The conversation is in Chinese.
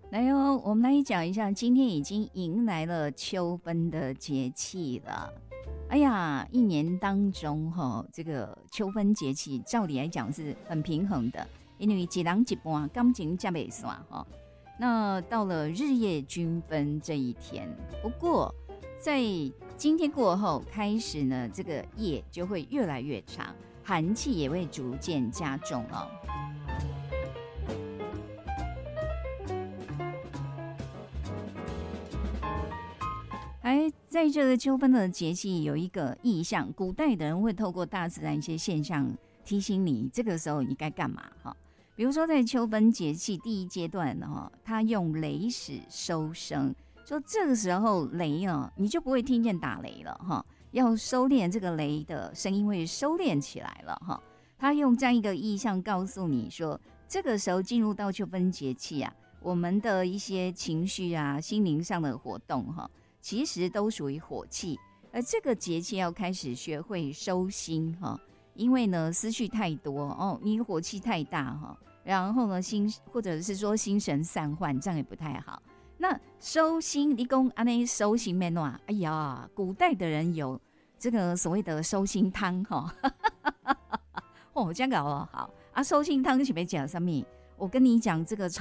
来哦，我们来讲一下，今天已经迎来了秋分的节气了。哎呀，一年当中这个秋分节气照理来讲是很平衡的，因为一人一半，感情才袂散那到了日夜均分这一天，不过在今天过后开始呢，这个夜就会越来越长，寒气也会逐渐加重哦。还在这个秋分的节气有一个意象，古代的人会透过大自然一些现象提醒你这个时候你该干嘛比如说在秋分节气第一阶段他用雷使收声，说这个时候雷你就不会听见打雷了要收敛这个雷的声音会收敛起来了他用这样一个意象告诉你说，这个时候进入到秋分节气我们的一些情绪心灵上的活动其实都属于火气，而这个节气要开始学会收心因为呢思绪太多你火气太大然后呢或者是说心神散涣，这样也不太好。那收心，你说这样收心要怎么样？哎呀，古代的人有这个所谓的收心汤这样搞好收心汤是要讲什么？我跟你讲这个